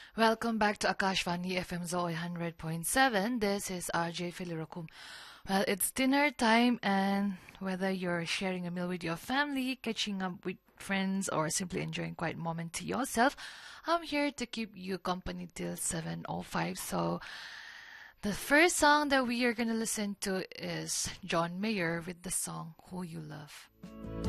Welcome back to Akashvani FM Zoe 100.7. This is RJ Filirakum. Well, it's dinner time, and whether you're sharing a meal with your family, catching up with friends, or simply enjoying a quiet moment to yourself, I'm here to keep you company till 7:05. So, the first song that we are going to listen to is John Mayer with the song Who You Love.